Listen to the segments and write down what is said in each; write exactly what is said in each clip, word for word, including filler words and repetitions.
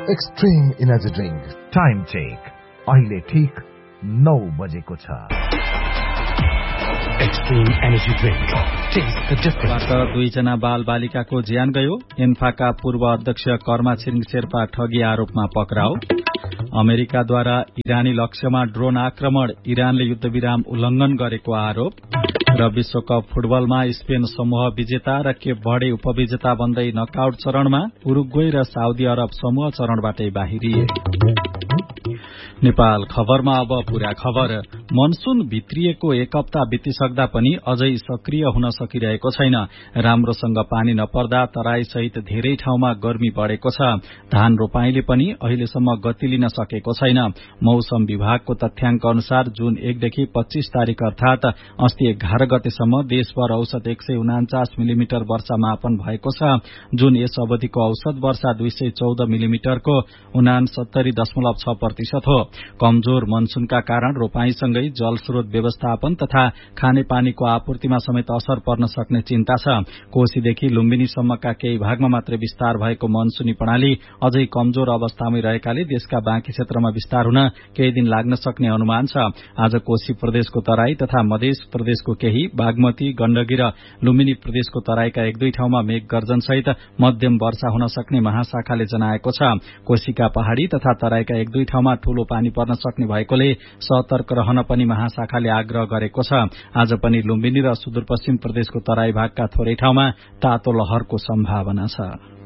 Extreme energy drink. Time check अहिले ठीक नौ बजेको छ। Extreme energy drink test the difference. दुईजना बाल बालिकाको ज्यान गयो। एन्फाका पूर्व अध्यक्ष कर्मा छिरिङ शेर्पा ठगी आरोपमा पक्राउ। अमेरिकाद्वारा इरानी लक्ष्यमा ड्रोन आक्रमण, इरानले युद्धविराम उल्लंघन गरेको आरोप। र विश्वकप फुटबलमा स्पेन समूह विजेता र केप भर्डे उपविजेता बन्दै नकआउट चरणमा। उरुग्वे र साउदी अरब समूह चरणबाटै बाहिरिए। नेपाल खबरमा अब पूरा खबर। मनसून भित्रिएको एक हप्ता बितिसक्दा पनि अझै सक्रिय हुन सकिरहेको छैन। राम्रोसँग पानी नपर्दा तराई सहित धेरै ठाउँमा गर्मी बढ़ेको छ। धान रोपाईले पनि अहिलेसम्म गति लिन सकेको छैन। मौसम विभागको तथ्याङ्क अनुसार जुन एकदेखि पच्चीस तारिक अर्थात अस्ति एघार गतेसम्म देशभर औसत एक सय उनाचास मिलिमिटर वर्षा मापन भएको छ। जुन यस अवधिको औसत वर्षा दुई सय चौध मिलिमिटरको उनासत्तरी दशमलव छ प्रतिशत हो। कमजोर मनसूनका कारण रोपाईसँगै जलस्रोत व्यवस्थापन तथा खानेपानीको आपूर्तिमा समेत असर पर्न सक्ने चिन्ता छ। कोशीदेखि लुम्बिनीसम्मका केही भागमा मात्रै विस्तार भएको मनसूनी प्रणाली अझै कमजोर अवस्थामै रहेकाले देशका बाँकी क्षेत्रमा विस्तार हुन केही दिन लाग्न सक्ने अनुमान छ। आज कोशी प्रदेशको तराई तथा मध्य प्रदेशको केही, बागमती, गण्डकी र लुम्बिनी प्रदेशको तराईका एक दुई ठाउँमा मेघ गर्जन सहित मध्यम वर्षा हुन सक्ने महाशाखाले जनाएको छ। कोशीका पहाड़ी तथा तराईका एक दुई ठाउँमा ठूलो पानी पर्न सक्ने भएकोले सतर्क रहन पनि महाशाखाले आग्रह गरेको छ। आज पनि लुम्बिनी र सुदूरपश्चिम प्रदेशको तराई भागका थोरै ठाउँमा तातो लहरको सम्भावना छ।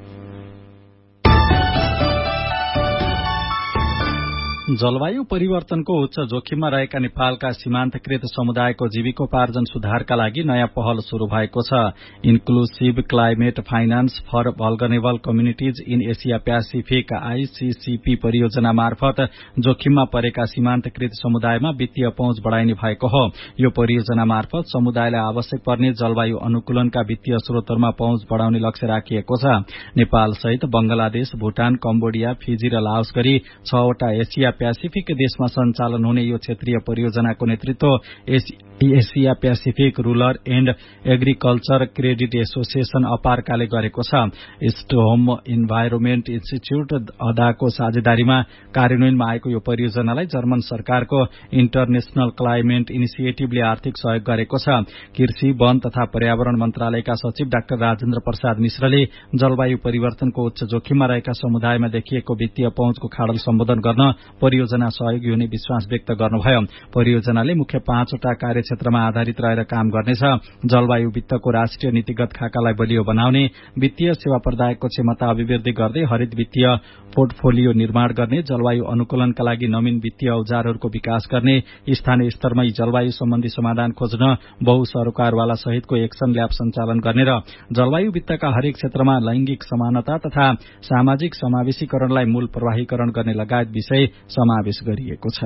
जलवायु परिवर्तनको उच्च जोखिममा रहेका नेपालका सीमान्तकृत समुदायको जीविकोपार्जन सुधारका लागि नयाँ पहल शुरू भएको छ। Inclusive climate finance for भल्गनेबल communities in Asia Pacific ICCP परियोजना मार्फत जोखिममा परेका सीमान्तकृत समुदायमा वित्तीय पहुँच बढ़ाइने भएको हो। यो परियोजना मार्फत समुदायलाई आवश्यक पर्ने जलवायु अनुकूलनका वित्तीय स्रोतहरूमा पहुँच बढ़ाउने लक्ष्य राखिएको छ। नेपाल सहित बंगलादेश, भूटान, कम्बोडिया, फिजी र लाओस गरी छवटा एसिया प्यासिफिक देशमा सञ्चालन हुने यो क्षेत्रीय परियोजनाको नेतृत्व Asia Pacific rural and agriculture credit association अपार्काले गरेको छ। स्टोम इन्भाइरोमेन्ट इन्स्टिच्यूट अदाको साझेदारीमा कार्यान्वयनमा आएको यो परियोजनालाई जर्मन सरकारको इन्टरनेशनल क्लाइमेट इनिसिएटिभले आर्थिक सहयोग गरेको छ। कृषि, वन तथा पर्यावरण मन्त्रालयका सचिव डाक्टर राजेन्द्र प्रसाद मिश्रले जलवायु परिवर्तनको उच्च जोखिममा रहेका समुदायमा देखिएको वित्तीय पहुँचको खाडल सम्बोधन गर्न परियोजना सहयोगी हुने विश्वास व्यक्त गर्नुभयो। परियोजनाले मुख्य पाँचवटा कार्यक्षेत्रमा आधारित रहेर काम गर्नेछ। जलवायु वित्तको राष्ट्रिय नीतिगत खाकालाई बलियो बनाउने, वित्तीय सेवा प्रदायकको क्षमता अभिवृद्धि गर्दै हरित वित्तीय पोर्टफोलियो निर्माण गर्ने, जलवायु अनुकूलनका लागि नवीन वित्तीय औजारहरूको विकास गर्ने, स्थानीय स्तरमै जलवायु सम्बन्धी समाधान खोज्न बहुसरोकारवाला सहितको एक्सन ल्याब सञ्चालन गर्ने र जलवायु वित्तका हरेक क्षेत्रमा लैंगिक समानता तथा सामाजिक समावेशीकरणलाई मूल प्रवाहीकरण गर्ने लगायत विषय समावेश गरिएको छ।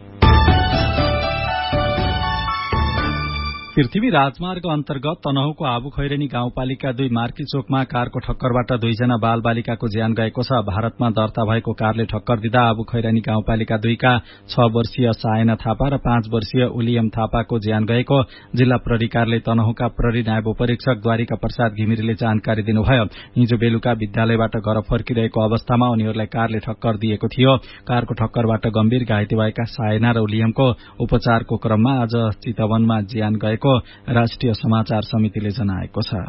पृथ्वी राजमार्ग अन्तर्गत तनहुको आबु खैरेनी गाउँपालिका दुई मार्की चोकमा कारको ठक्करबाट दुईजना बाल बालिकाको ज्यान गएको छ। भारतमा दर्ता भएको कारले ठक्कर दिँदा आबु खैरेनी गाउँपालिका दुईका छ वर्षीय सायना थापा र पाँच वर्षीय उलियम थापाको ज्यान गएको जिल्ला प्रहरी कार्यालय तनहुका प्रहरी नायब उपरीक्षक द्वारिका प्रसाद घिमिरेले जानकारी दिनुभयो। हिजो बेलुका विद्यालयबाट घर फर्किरहेको अवस्थामा उनीहरूलाई कारले ठक्कर दिएको थियो। कारको ठक्करबाट गम्भीर घाइते भएका सायना र उलियमको उपचारको क्रममा आज चितवनमा ज्यान गएको राष्ट्रिय समाचार समितिले जनाएको छ।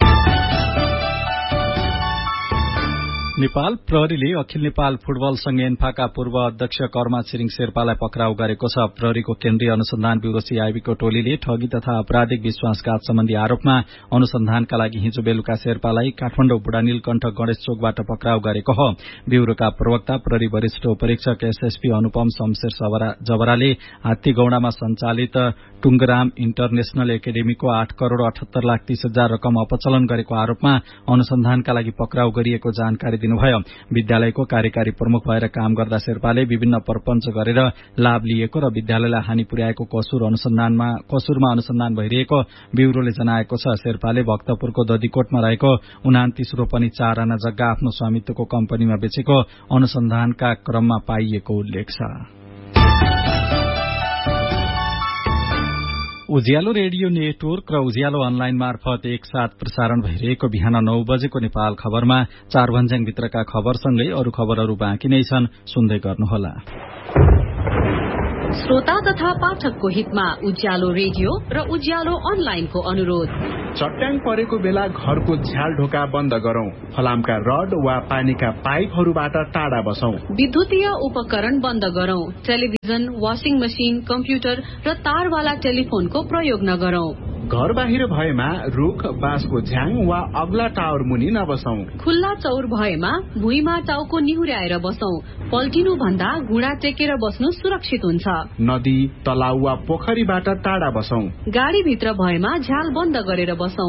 नेपाल प्रहरीले अखिल नेपाल फुटबल संघ एन्फाका पूर्व अध्यक्ष कर्मा छिरिङ शेर्पालाई पक्राउ गरेको छ। प्रहरीको केन्द्रीय अनुसन्धान ब्यूरो सीआईबीको टोलीले ठगी तथा आपराधिक विश्वासघात सम्बन्धी आरोपमा अनुसन्धानका लागि हिजो बेलुका शेर्पालाई काठमाडौँ बुढा नीलकण्ठ गणेश चोकबाट पक्राउ गरेको हो। ब्यूरोका प्रवक्ता प्रहरी वरिष्ठ उपरीक्षक एसएसपी अनुपम शमशेर जबराले हात्तीगौडामा सञ्चालित टुङ्गराम इन्टरनेशनल एकाडेमीको आठ करोड़ अठहत्तर लाख तीस हजार रकम अपचलन गरेको आरोपमा अनुसन्धानका लागि पक्राउ गरिएको जानकारी दिनुभयो। विद्यालयको कार्यकारी प्रमुख भएर काम गर्दा शेर्पाले विभिन्न प्रपञ्च गरेर लाभ लिएको र विद्यालयलाई हानि पुर्याएको कसुर अनुसन्धानमा कसुरमा अनुसन्धान भइरहेको ब्यूरोले जनाएको छ। शेर्पाले भक्तपुरको ददीकोटमा रहेको उनातीस रोपनी चार आना जग्गा आफ्नो स्वामित्वको कम्पनीमा बेचेको अनुसन्धानका क्रममा पाइएको उल्लेख छ। उज्यालो रेडियो नेटवर्क र उज्यालो अनलाइन मार्फत एकसाथ प्रसारण भइरहेको बिहान नौ बजेको नेपाल खबरमा चार भन्ज्याङभित्रका खबरसँगै अरू खबरहरू बाँकी नै छन्, सुन्दै गर्नुहोला। श्रोता तथा पाठकको हितमा उज्यालो रेडियो र उज्यालो अनलाइनको अनुरोध। चट्याङ परेको बेला घरको झ्याल ढोका बन्द गरौं, फलामका रड वा पानीका पाइपहरूबाट टाढा बसौं, विद्युतीय उपकरण बन्द गरौं, टेलिभिजन, वाशिङ मशिन, कम्प्युटर र तारवाला टेलिफोनको प्रयोग नगरौं। घर बाहिर भएमा रुख, बाँसको झ्याङ वा अग्ला टावर मुनि नबसौं। खुल्ला चौर भएमा भुइँमा टाउको निहुर्याएर बसौं। पल्टिनु भन्दा घुँडा टेकेर बस्नु सुरक्षित हुन्छ। नदी, तलाउ वा पोखरीबाट टाढा बसौं। गाडी भित्र भएमा झ्याल बन्द गरेर बसौं।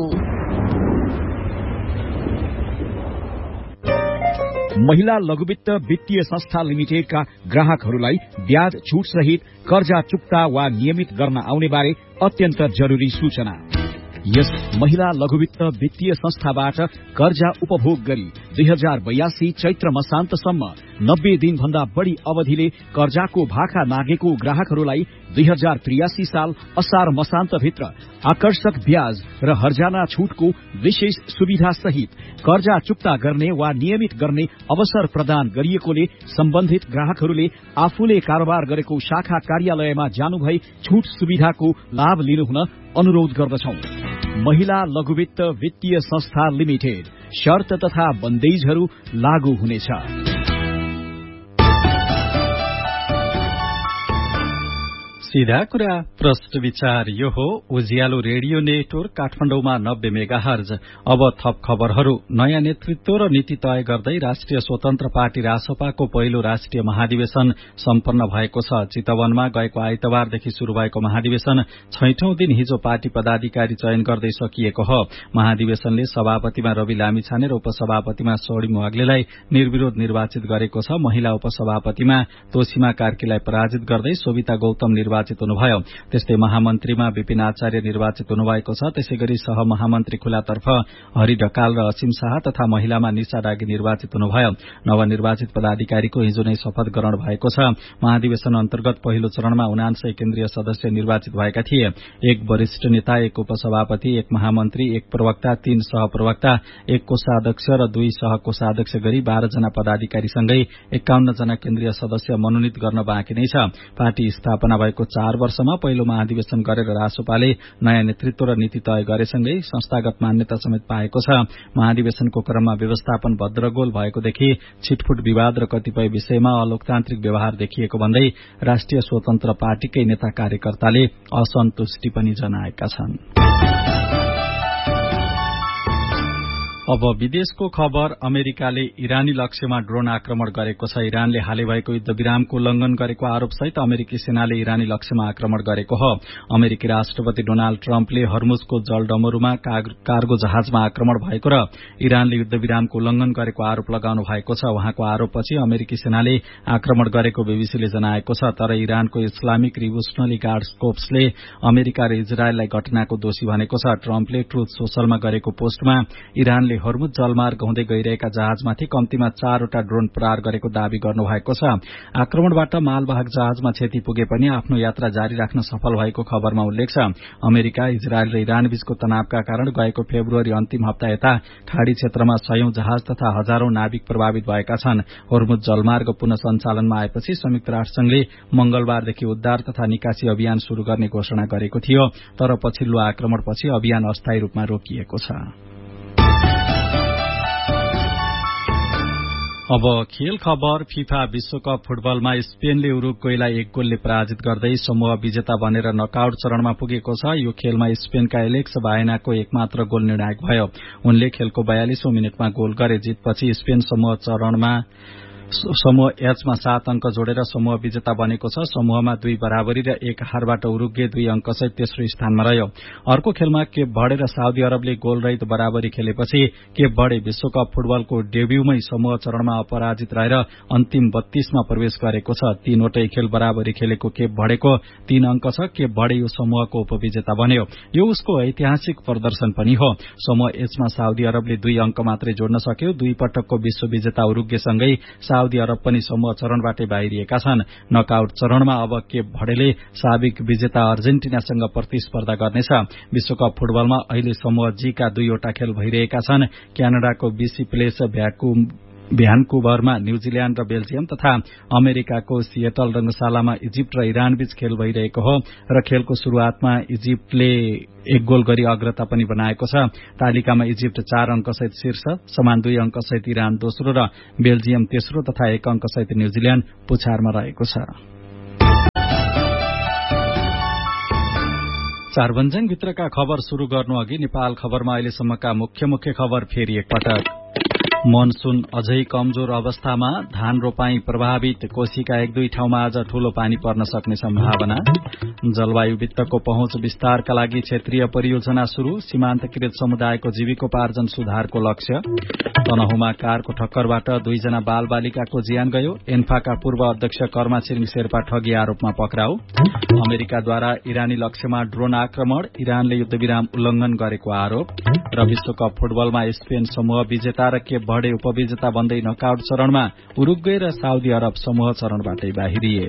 महिला लघुवित्त वित्तीय संस्था लिमिटेडका ग्राहकहरूलाई ब्याज छूट सहित कर्जा चुक्ता वा नियमित गर्न आउने बारे अत्यन्त जरुरी सूचना। यस महिला लघुवित्त वित्तीय संस्थाबाट कर्जा उपभोग गरी दुई हजार बयासी चैत्र मसान्तसम्म नब्बे दिन भन्दा बढ़ी अवधिले कर्जाको भाका मागेको ग्राहकहरूलाई दुई हजार त्रियासी साल असार मसान्तभित्र आकर्षक ब्याज र हर्जाना छूटको विशेष सुविधा सहित कर्जा चुक्ता गर्ने वा नियमित गर्ने अवसर प्रदान गरिएकोले सम्बन्धित ग्राहकहरूले आफूले कारोबार गरेको शाखा कार्यालयमा जानुभई छूट सुविधाको लाभ लिनुहुन अनुरोध गर्दछौं। महिला लघुवित्त वित्तीय संस्था लिमिटेड, शर्त तथा बन्देजहरू लागू हुनेछ। सीधा कुरा प्रश्न विचार यो हो उज्यालो रेडियो नेटवर्क काठमाडौँमा नब्बे मेगाहर्ज। अब थप खबरहरू। नयाँ नेतृत्व र नीति तय गर्दै राष्ट्रिय स्वतन्त्र पार्टी रासपाको पहिलो राष्ट्रिय महाधिवेशन सम्पन्न भएको छ। चितवनमा गएको आइतबारदेखि शुरू भएको महाधिवेशन छैठौं दिन हिजो पार्टी पदाधिकारी चयन गर्दै सकिएको हो। महाधिवेशनले सभापतिमा रवि लामिछाने र उपसभापतिमा सौडी मुहाग्लेलाई निर्विरोध निर्वाचित गरेको छ। महिला उपसभापतिमा तोसीमा कार्कीलाई पराजित गर्दै सोभिता गौतम निर्वाचित हुनुभयो। त्यस्तै महामन्त्रीमा विपिन आचार्य निर्वाचित हुनुभएको छ। त्यसैगरी सहमहामन्त्री खुलातर्फ हरि ढकाल र असीम शाह तथा महिलामा निशा डागी निर्वाचित हुनुभयो। नवनिर्वाचित पदाधिकारीको हिजो नै शपथ ग्रहण भएको छ। महाधिवेशन अन्तर्गत पहिलो चरणमा उनान्सय केन्द्रीय सदस्य निर्वाचित भएका थिए। एक वरिष्ठ नेता, एक उपसभापति, एक महामन्त्री, एक प्रवक्ता, तीन सहप्रवक्ता, एक कोषाध्यक्ष र दुई सहकोषाध्यक्ष गरी बाह्र जना पदाधिकारीसँगै एकाउन्न जना केन्द्रीय सदस्य मनोनित गर्न बाँकी नै छ। पार्टी स्थापना भएको चार वर्षमा पहिलो महाधिवेशन गरेर रासोपाले नयाँ नेतृत्व र नीति तय गरेसँगै संस्थागत मान्यता समेत पाएको छ। महाधिवेशनको क्रममा व्यवस्थापन भद्रगोल भएकोदेखि छिटफुट विवाद र कतिपय विषयमा अलोकतान्त्रिक व्यवहार देखिएको भन्दै राष्ट्रिय स्वतन्त्र पार्टीकै नेता कार्यकर्ताले असन्तुष्टि पनि जनाएका छन्। अब विदेशको खबर। अमेरिकाले इरानी लक्ष्यमा ड्रोन आक्रमण गरेको छ। इरानले हालै भएको युद्धविरामको उल्लंघन गरेको आरोपसहित अमेरिकी सेनाले इरानी लक्ष्यमा आक्रमण गरेको हो। अमेरिकी राष्ट्रपति डोनाल्ड ट्रम्पले हर्मुजको जलडमरूमा कार्गो जहाजमा आक्रमण भएको र इरानले युद्धविरामको उल्लंघन गरेको आरोप लगाउनु भएको छ। उहाँको आरोपपछि अमेरिकी सेनाले आक्रमण गरेको बीबीसीले जनाएको छ। तर इरानको इस्लामिक रिभोल्युसनरी गार्ड्स कोर्प्सले अमेरिका र इजरायललाई घटनाको दोषी भनेको छ। ट्रम्पले ट्रुथ सोशलमा गरेको पोस्टमा इरानले हर्मुज जलमार्ग हुँदै गइरहेका जहाजमाथि कम्तीमा चारवटा ड्रोन प्रहार गरेको दावी गर्नुभएको छ। आक्रमणबाट मालवाहक जहाजमा क्षति पुगे पनि आफ्नो यात्रा जारी राख्न सफल भएको खबरमा उल्लेख छ। अमेरिका, इजरायल र इरान बीचको तनावका कारण गएको फेब्रुअरी अन्तिम हप्ता यता खाड़ी क्षेत्रमा सयौं जहाज तथा हजारौं नाविक प्रभावित भएका छन्। हर्मुज जलमार्ग पुनः सञ्चालनमा आएपछि संयुक्त राष्ट्रसंघले मंगलबारदेखि उद्धार तथा निकासी अभियान शुरू गर्ने घोषणा गरेको थियो। तर पछिल्लो आक्रमणपछि अभियान अस्थायी रूपमा रोकिएको छ। अब खेल खबर। फिफा विश्वकप फुटबलमा स्पेनले उरुग्वेलाई एक गोलले पराजित गर्दै समूह विजेता बनेर नकआउट चरणमा पुगेको छ। यो खेलमा स्पेनका एलेक्स बायनाको एकमात्र गोल निर्णायक भयो। उनले खेलको बयालीसौं मिनटमा गोल गरे। जितपछि स्पेन समूह चरणमा समूह एचमा सात अंक जोडेर समूह विजेता बनेको छ। समूहमा दुई बराबरी र एक हारबाट उरुग्वे दुई अंकसहित तेस्रो स्थानमा रह्यो। अर्को खेलमा केप भर्डे र साउदी अरबले गोलरहित बराबरी खेलेपछि केप भर्डे विश्वकप फुटबलको डेब्यूमै समूह चरणमा अपराजित रहेर अन्तिम बत्तीसमा प्रवेश गरेको छ। तीनवटै खेल बराबरी खेलेको केप भर्डेको तीन अंक छ। केप भर्डे यो समूहको उपविजेता बन्यो। यो उसको ऐतिहासिक प्रदर्शन पनि हो। समूह एचमा साउदी अरबले दुई अंक मात्रै जोड्न सक्यो। दुई पटकको विश्व विजेता उरुग्वेसँगै साउदी अरब पनि समूह चरणबाटै बाहिरिएका छन्। नकआउट चरणमा अब केप भर्डेले साबिक विजेता अर्जेन्टिनासँग प्रतिस्पर्धा गर्नेछ। विश्वकप फुटबलमा अहिले समूह जी का दुईवटा खेल भइरहेका छन्। क्यानाडाको बीसी प्लेस भ्याकुम भ्यानकुभरमा न्यूजील्याण्ड र बेल्जियम तथा अमेरिकाको सिएटल रंगशालामा इजिप्ट र इरान बीच खेल भइरहेको हो र खेलको शुरूआतमा इजिप्टले एक गोल गरी अग्रता पनि बनाएको छ। तालिकामा इजिप्ट चार अंकसहित शीर्ष, समान दुई अंकसहित इरान दोस्रो र बेल्जियम तेस्रो तथा एक अंकसहित न्यूजील्याण्ड पुछारमा रहेको छ। चारभन्ज्याङ भित्रका खबर शुरू गर्नु अघि नेपाल खबरमा अहिलेसम्मका मुख्य मुख्य खबर फेरि एकपटक। मनसून अझै कमजोर अवस्थामा, धान रोपाई प्रभावित, कोशीका एक दुई ठाउँमा आज ठूलो पानी पर्न सक्ने सम्भावना। जलवायु वित्तको पहुँच विस्तारका लागि क्षेत्रीय परियोजना शुरू, सीमान्तकृत समुदायको जीविकोपार्जन सुधारको लक्ष्य। तनहुमा कारको ठक्करबाट दुईजना बाल बालिकाको ज्यान गयो। एन्फाका पूर्व अध्यक्ष कर्मा छिरिङ शेर्पा ठगी आरोपमा पक्राउ। अमेरिकाद्वारा इरानी लक्ष्यमा ड्रोन आक्रमण, इरानले युद्धविराम उल्लंघन गरेको आरोप। र विश्वकप फुटबलमा स्पेन समूह विजेता र केप भर्डे उपविजेता बन्दै नकआउट चरणमा, उरुग्वे र साउदी अरब समूह चरणबाटै बाहिरिए।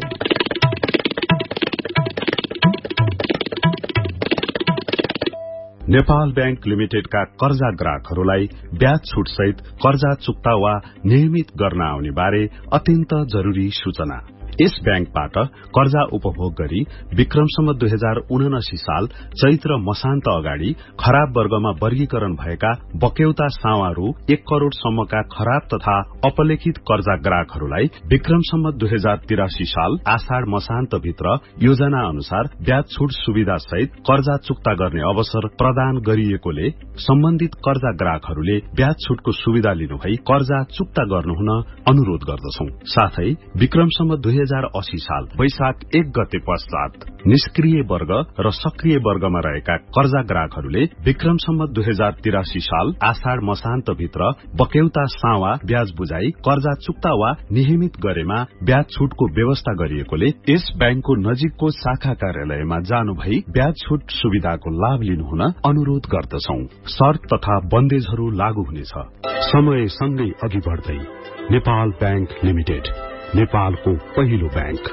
नेपाल बैंक लिमिटेडका कर्जा ग्राहकहरूलाई ब्याज छूट सहित कर्जा चुक्ता वा नियमित गर्न आउने बारे अत्यन्त जरूरी सूचना। यस बैंकबाट कर्जा उपभोग गरी विक्रमसम्म दुई हजार उनासी साल चैत्र मसान्त अगाडि खराब वर्गमा वर्गीकरण भएका बक्यौता सावा रु एक करोड़ सम्मका खराब तथा अपलेखित कर्जा ग्राहकहरूलाई विक्रमसम्म दुई हजार तिरासी साल आषाढ़ मसान्त भित्र योजना अनुसार ब्याज छूट सुविधा सहित कर्जा चुक्ता गर्ने अवसर प्रदान गरिएकोले सम्बन्धित कर्जा ग्राहकहरूले ब्याज छूटको सुविधा लिनुभई कर्जा चुक्ता गर्नुहुन अनुरोध गर्दछौं। साथै विक्रमसम्म दुई हजार अस्सी साल वैशाख एक गते पश्चात निष्क्रिय वर्ग र सक्रिय वर्गमा रहेका कर्जा ग्राहकहरूले विक्रमसम्म दुई हजार तिरासी साल आषाढ़ मसान्त भित्र बक्यौता सावा ब्याज बुझाई कर्जा चुक्ता वा नियमित गरेमा ब्याज छूटको व्यवस्था गरिएकोले यस बैंकको नजिकको शाखा कार्यालयमा जानुभई ब्याज छूट सुविधाको लाभ लिनुहुन अनुरोध गर्दछौं। शर्त तथा बन्देजहरू लागू हुनेछ। समय सँगै अघि बढ़दै नेपाल बैंक लिमिटेड, नेपालको पहिलो बैंक।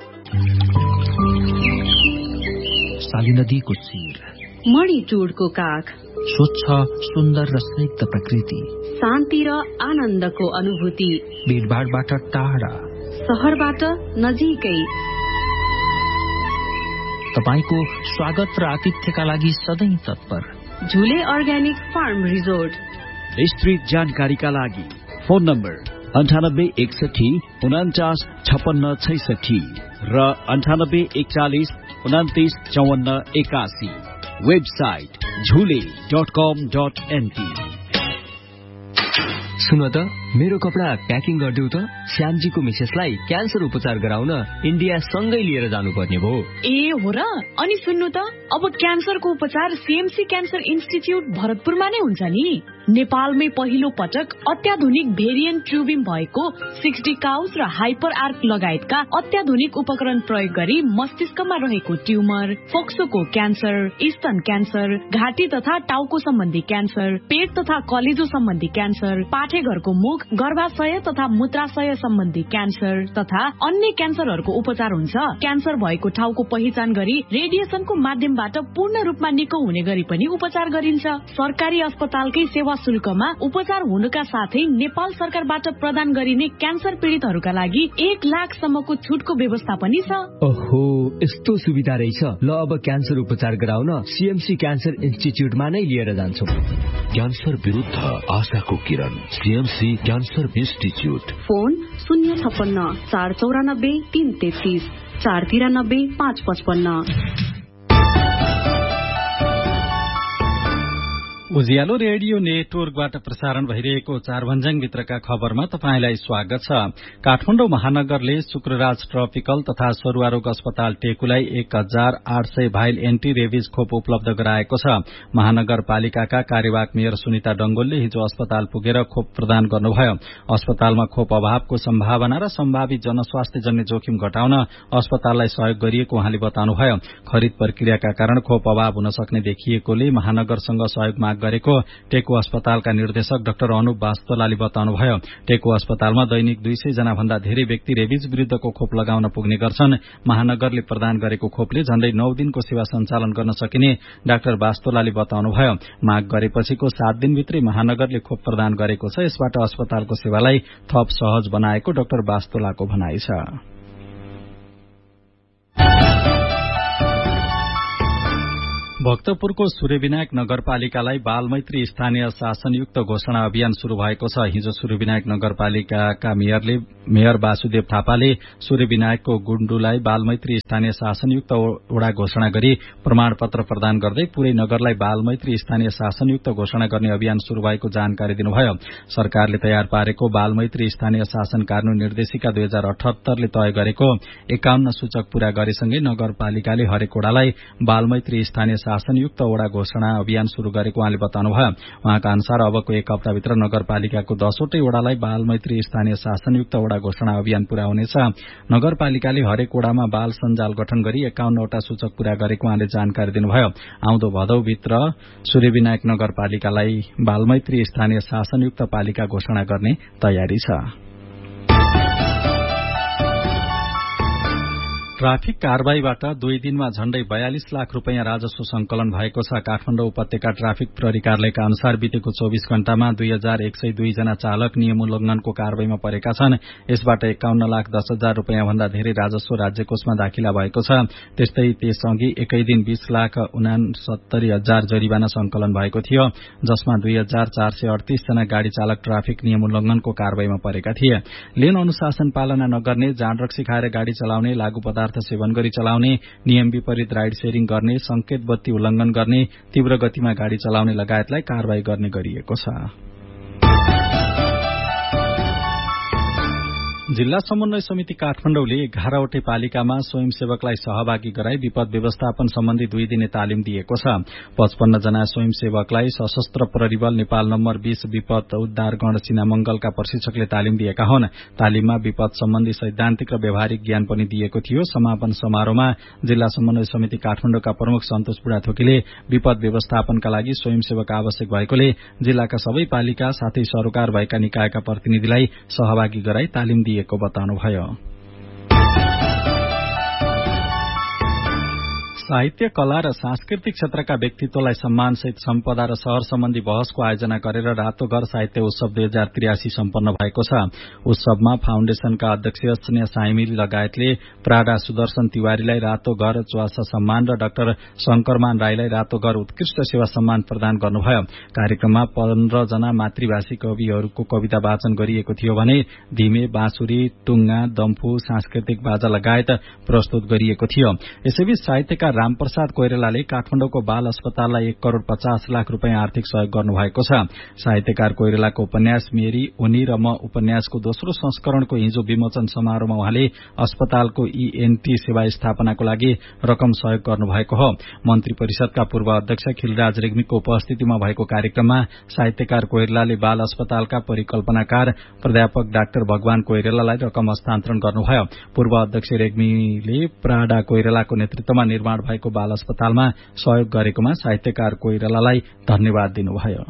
साली नदीको शिर, मणिचूडको काख, स्वच्छ सुन्दर र स्निग्ध प्रकृति, शान्ति र आनन्दको अनुभूति, भीड़भाड़बाट टाढा, शहरबाट नजिकै, तपाईको स्वागत र आतिथ्यका लागि सधैं तत्पर। झुले अर्ग्यानिक फार्म रिजोर्ट। विस्तृत जानकारीका लागि फोन नम्बर अन्ठानब्बे एकसठी उनाचास छपन्न छैसठी र अन्ठानब्बे एकचालिस उनातिस चौवन्न एकासी। वेबसाइट झुले डट कम डट एनपी। सुन त, मेरो कपडा प्याकिङ गरिदेऊ त। श्यामजीको मिसेसलाई क्यान्सर उपचार गराउन इन्डिया सँगै लिएर जानुपर्ने भयो। ए हो र? अनि सुन्नु त, अब क्यान्सरको उपचार सीएमसी क्यान्सर इन्स्टिच्युट भरतपुरमा नै हुन्छ नि। नेपालमै पहिलो पटक अत्याधुनिक भेरिएन्ट ट्युबिङ भएको सिक्सटी काउस र हाइपर आर्क लगायतका अत्याधुनिक उपकरण प्रयोग गरी मस्तिष्कमा रहेको ट्युमर, फोक्सोको क्यान्सर, स्तन क्यान्सर, घाँटी तथा टाउको सम्बन्धी क्यान्सर, पेट तथा कलेजो सम्बन्धी क्यान्सर, पाठेघरको मुख, गर्भाशय तथा मूत्राशय सम्बन्धी क्यान्सर तथा अन्य क्यान्सरहरूको उपचार हुन्छ। क्यान्सर भएको ठाउँको पहिचान गरी रेडिएसनको माध्यमबाट पूर्ण रूपमा निको हुने गरी पनि उपचार गरिन्छ। सरकारी अस्पतालकै सेवा शुल्कमा उपचार हुनुका साथै नेपाल सरकारबाट प्रदान गरिने क्यान्सर पीड़ितहरूका लागि एक लाख सम्मको छुटको व्यवस्था पनि छ। ओहो, यस्तो सुविधा रहेछ। ल, अब क्यान्सर उपचार गराउन सीएमसी क्यान्सर इन्स्टिच्युटमा नै लिएर जान्छौं। क्यान्सर विरुद्ध आशाको किरण, सीएमसी क्यान्सर इन्स्टिच्युट। फोन शून्य छप्पन्न चार चौरानब्बे तीन तेत्तीस चार तिरानब्बे पाँच पचपन्न। उज्यालो रेडियो नेटवर्कबाट प्रसारण भइरहेको चारभन्ज्याङ भित्रका खबरमा तपाईंलाई स्वागत छ। काठमाडौँ महानगरले शुक्रराज ट्रपिकल तथा सरुवा रोग अस्पताल टेकुलाई एक हजार आठ सय भाइल एन्टी रेबिज खोप उपलब्ध गराएको छ। महानगरपालिकाका कार्यवाहक मेयर सुनिता डंगोलले हिजो अस्पताल पुगेर खोप प्रदान गर्नुभयो। अस्पतालमा खोप अभावको सम्भावना र सम्भावित जनस्वास्थ्यजन्य जोखिम घटाउन अस्पताललाई सहयोग गरिएको उहाँले बताउनुभयो। खरिद प्रक्रियाका कारण खोप अभाव हुन सक्ने देखिएकोले महानगरसँग सहयोग माग गरेको टेकु अस्पतालका निर्देशक डाक्टर अनुप वास्तोलाले बताउनुभयो। टेकु अस्पतालमा दैनिक दुई सय जना भन्दा धेरै व्यक्ति रेबिज विरूद्धको खोप लगाउन पुग्ने गर्छन्। महानगरले प्रदान गरेको खोपले झण्डै नौ दिनको सेवा सञ्चालन गर्न सकिने डाक्टर वास्तोलाले बताउनुभयो। माग गरेपछिको सात दिनभित्रै महानगरले खोप प्रदान गरेको छ। यसबाट अस्पतालको सेवालाई थप सहज बनाएको डाक्टर वास्तोलाको भनाइ छ। भक्तपुरको सूर्यविनायक नगरपालिकालाई बालमैत्री स्थानीय शासनयुक्त घोषणा अभियान शुरू भएको छ। हिजो सूर्यविनायक नगरपालिकाका मेयरले मेयर वासुदेव थापाले सूर्यविनायकको गुण्डुलाई बालमैत्री स्थानीय शासनयुक्त वडा घोषणा गरी प्रमाणपत्र प्रदान गर्दै पूरै नगरलाई बालमैत्री स्थानीय शासनयुक्त घोषणा गर्ने अभियान शुरू भएको जानकारी दिनुभयो। सरकारले तयार पारेको बालमैत्री स्थानीय शासन कानून निर्देशिका दुई हजार अठहत्तरले तय गरेको एकाउन्न सूचक पूरा गरेसँगै नगरपालिकाले हरेक वडालाई बालमैत्री स्थानीय शासनयुक्त वडा घोषणा अभियान शुरू गरेको उहाँले बताउनुभयो। उहाँका अनुसार अबको एक हप्ताभित्र नगरपालिकाको दसवटै वडालाई बालमैत्री स्थानीय शासनयुक्त वडा घोषणा अभियान पूरा हुनेछ। नगरपालिकाले हरेक वडामा बाल सञ्जाल गठन गरी एकाउन्नवटा सूचक पूरा गरेको उहाँले जानकारी दिनुभयो। आउँदो भदौभित्र सूर्यविनायक नगरपालिकालाई बालमैत्री स्थानीय शासनयुक्त पालिका घोषणा गर्ने तयारी छ। ट्राफिक कारवाहीबाट दुई दिनमा झण्डै बयालिस लाख रूपियाँ राजस्व संकलन भएको छ। काठमाडौँ उपत्यका ट्राफिक प्रहरी कार्यालयका अनुसार बितेको चौबीस घण्टामा दुई हजार एक सय दुई जना चालक नियम उल्लंघनको कारवाहीमा परेका छन्। यसबाट एकाउन्न लाख दस हजार रूपियाँ भन्दा धेरै राजस्व राज्यकोषमा दाखिला भएको छ। त्यस्तै त्यसअघि एकै दिन बीस लाख उनासत्तरी हजार जरिवाना संकलन भएको थियो, जसमा दुई हजार चार सय अडतीस जना गाड़ी चालक ट्राफिक नियम उल्लंघनको कारवाहीमा परेका थिए। लेन अनुशासन पालना नगर्ने, जाँड रक्सी खाएर गाड़ी चलाउने, लागू पदार्थ सेवन गरी चलाउने, नियम विपरीत राइड शेयरिङ गर्ने, संकेत बत्ती उल्लंघन गर्ने, तीव्र गतिमा गाड़ी चलाउने लगायतलाई कारवाही गर्ने गरिएको छ। जिल्ला समन्वय समिति काठमाडौँले एघारवटै पालिकामा स्वयंसेवकलाई सहभागी गराई विपद व्यवस्थापन सम्बन्धी दुई दिने तालिम दिएको छ। पचपन्न जना स्वयंसेवकलाई सशस्त्र प्रहरी बल नेपाल नम्बर बीस विपद उद्धार गण सिनामंगलका प्रशिक्षकले तालिम दिएका हुन्। तालिममा विपद सम्बन्धी सैद्धान्तिक र व्यावहारिक ज्ञान पनि दिएको थियो। समापन समारोहमा जिल्ला समन्वय समिति काठमाडौँका प्रमुख सन्तोष बुढाथोकीले विपद व्यवस्थापनका लागि स्वयंसेवक आवश्यक भएकोले जिल्लाका सबै पालिका साथै सरोकार भएका निकायका प्रतिनिधिलाई सहभागी गराई तालिम दिए को बताउनुभयो। साहित्य, कला र सांस्कृतिक क्षेत्रका व्यक्तित्वलाई सम्मानसहित सम्पदा र शहर सम्बन्धी बहसको आयोजना गरेर रातो घर साहित्य उत्सव दुई हजार त्रियासी सम्पन्न भएको छ। उत्सवमा फाउन्डेशनका अध्यक्ष स्नेह साइमिल लगायतले प्राडा सुदर्शन तिवारीलाई रातो घर च्वासा सम्मान र डाक्टर शंकरमान राईलाई रातो घर उत्कृष्ट सेवा सम्मान प्रदान गर्नुभयो। कार्यक्रममा पन्ध्र जना मातृभाषी कविहरूको कविता वाचन गरिएको थियो भने धिमे, बाँसुरी, टुङ्गा, दम्फु, सांस्कृतिक बाजा लगायत प्रस्तुत गरिएको थियो। यसैबीच साहित्यकार रामप्रसाद कोइरालाले काठमाडौँको बाल अस्पताललाई एक करोड़ पचास लाख रूपियाँ आर्थिक सहयोग गर्नुभएको छ। साहित्यकार कोइरालाको उपन्यास मेरी, उनी र म उपन्यासको दोस्रो संस्करणको हिजो विमोचन समारोहमा उहाँले अस्पतालको ईएनटी सेवा स्थापनाको लागि रकम सहयोग गर्नुभएको हो। मन्त्री परिषदका पूर्व अध्यक्ष खिलराज रेग्मीको उपस्थितिमा भएको कार्यक्रममा साहित्यकार कोइरालाले बाल अस्पतालका परिकल्पनाकार प्राध्यापक डाक्टर भगवान कोइरालालाई रकम हस्तान्तरण गर्नुभयो। पूर्व अध्यक्ष रेग्मीले प्राडा कोइरालाको नेतृत्वमा निर्माण भएको बाल अस्पतालमा सहयोग गरेकोमा साहित्यकार कोइरालालाई धन्यवाद दिनुभयो।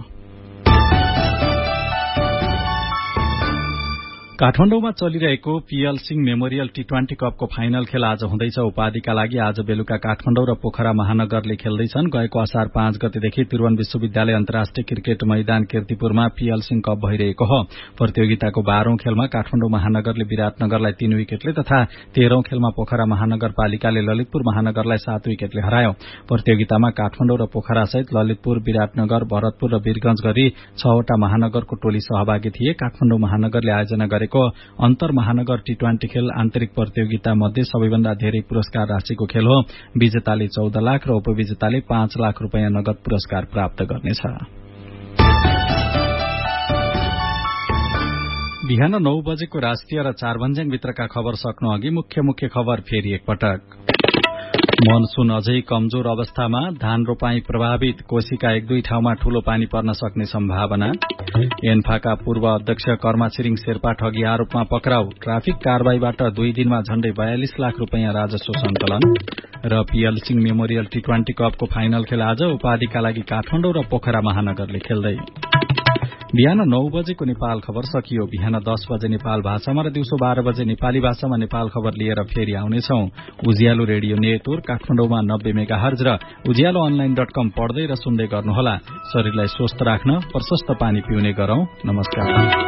काठमाडौँमा चलिरहेको PL Singh memorial T twenty कपको फाइनल खेल आज हुँदैछ। उपाधिका लागि आज बेलुका काठमाडौँ र पोखरा महानगरले खेल्दैछन्। गएको असार पाँच गतेदेखि त्रिभुवन विश्वविद्यालय अन्तर्राष्ट्रिय क्रिकेट मैदान कीर्तिपुरमा पीएल सिंह कप भइरहेको हो। प्रतियोगिताको बाह्रौं खेलमा काठमाडौँ महानगरले विराटनगरलाई तीन विकेटले तथा तेह्रौं खेलमा पोखरा महानगरपालिकाले ललितपुर महानगरलाई सात विकेटले हरायो। प्रतियोगितामा काठमाडौँ र पोखरा सहित ललितपुर, विराटनगर, भरतपुर र वीरगंज गरी छवटा महानगरको टोली सहभागी थिए। काठमाडौँ महानगरले आयोजना गरे अन्तर महानगर टी ट्वेन्टी खेल आन्तरिक प्रतियोगिता मध्ये सबैभन्दा धेरै पुरस्कार राशिको खेल हो। विजेताले चौध लाख र उपविजेताले पाँच लाख रूपियाँ नगद पुरस्कार प्राप्त गर्नेछ। बिहान नौ बजेको राष्ट्रिय र चारभन्ज्याङ भित्रका खबर सक्नु अघि मुख्य मुख्य खबर फेरि एकपटक। मनसून अझै कमजोर अवस्थामा, धान रोपाई प्रभावित, कोशीका एक दुई ठाउँमा ठूलो पानी पर्न सक्ने सम्भावना। एन्फाका पूर्व अध्यक्ष कर्मा छिरिङ शेर्पा ठगी आरोपमा पक्राउ, ट्राफिक कारवाहीबाट दुई दिनमा झण्डै बयालिस लाख रूपियाँ राजस्व संकलन। र PL Singh memorial T twenty कपको फाइनल खेल आज उपाधिका लागि काठमाडौँ र पोखरा महानगरले खेल्दै। बिहान नौ बजेको नेपाल खबर सकियो। बिहान दस बजे नेपाल भाषामा र दिउँसो बाह्र बजे नेपाली भाषामा नेपाल खबर लिएर फेरि आउनेछौ। उज्यालो रेडियो नेटवर्क काठमाडौँमा नब्बे मेगा हर्ज र उज्यालो अनलाइन डट कम पढ्दै र सुन्दै गर्नुहोला। शरीरलाई स्वस्थ राख्न प्रशस्त पानी पिउने गरौं। नमस्कार।